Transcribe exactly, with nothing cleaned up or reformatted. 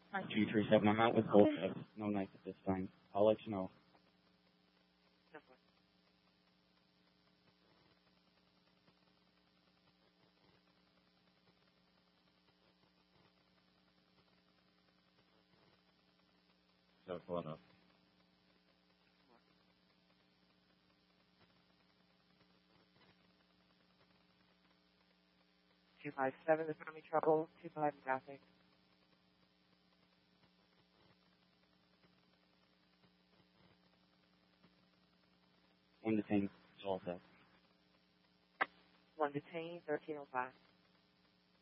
two three seven. I'm out with both ships. No knife at this time. I'll let you know. So hold up. two five seven, there's enemy trouble. two five traffic. One detained. It's all set. One detained, thirteen oh five.